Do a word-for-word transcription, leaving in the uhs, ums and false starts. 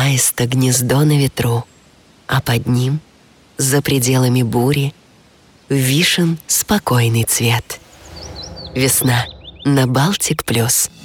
аиста гнездо на ветру, а под ним, за пределами бури, вишен спокойный цвет. Весна на Балтик плюс.